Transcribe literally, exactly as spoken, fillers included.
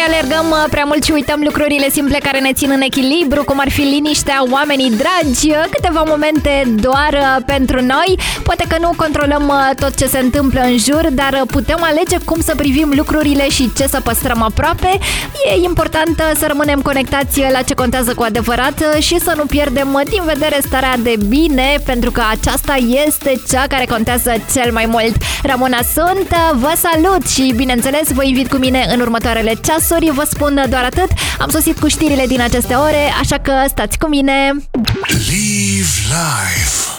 alergăm prea mult și uităm lucrurile simple care ne țin în echilibru, cum ar fi liniștea, oamenii dragi, câteva momente doar pentru noi. Poate că nu controlăm tot ce se întâmplă în jur, dar putem alege cum să privim lucrurile și ce să păstrăm aproape. E important să rămânem conectați la ce contează cu adevărat și să nu pierdem din vedere starea de bine, pentru că aceasta este cea care contează cel mai mult. Ramona sunt, vă salut și bineînțeles vă invit cu mine în următoarele ceasuri. Vă spun doar atât, am sosit cu știrile din aceste ore, așa că stați cu mine. Live life.